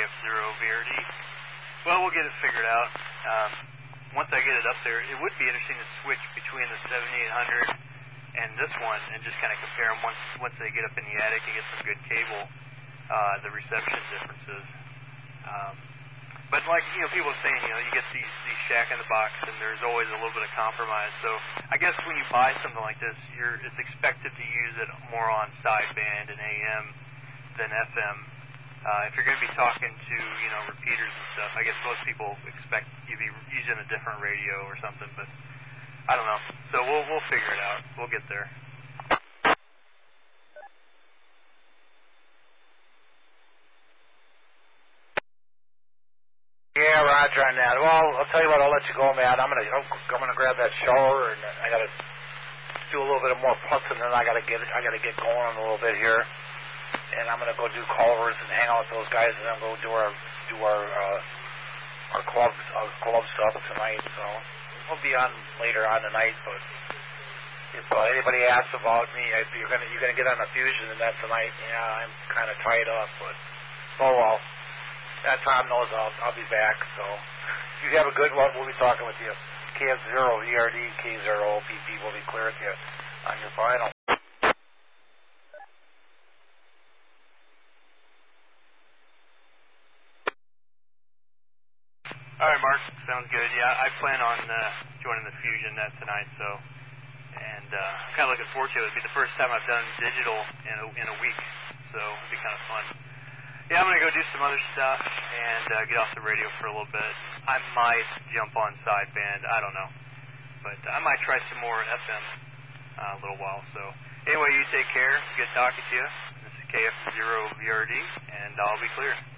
KF0VRD. Well, we'll get it figured out. Once I get it up there, it would be interesting to switch between the 7800 and this one and just kind of compare them once they get up in the attic and get some good cable, the reception differences. But like, people are saying, you get these Shack in the Box, and there's always a little bit of compromise. So I guess when you buy something like this, it's expected to use it more on sideband and AM than FM. If you're going to be talking to, repeaters and stuff, I guess most people expect you to be using a different radio or something, but I don't know. So we'll figure it out. We'll get there. Yeah, Roger on that. Well, I'll tell you what, I'll let you go, man. I'm gonna grab that shower, and I gotta do a little bit of more putzing, and then I gotta get going a little bit here. And I'm gonna go do Culver's and hang out with those guys, and then go do our club stuff tonight. So we'll be on later on tonight. But if anybody asks about me, you're gonna get on a Fusion and that tonight. Yeah, I'm kind of tied up, but oh well. That Tom knows I'll be back. So you have a good one. We'll be talking with you. KF0VRD, K0OPP will be clear with you on your final. All right, Mark. Sounds good. Yeah, I plan on joining the Fusion net tonight. So, and kind of looking forward to it. It'll be the first time I've done digital in a week. So it'll be kind of fun. Yeah, I'm going to go do some other stuff and get off the radio for a little bit. I might jump on sideband. I don't know. But I might try some more FM a little while. So anyway, you take care. Good talking to you. This is KF0VRD, and I'll be clear.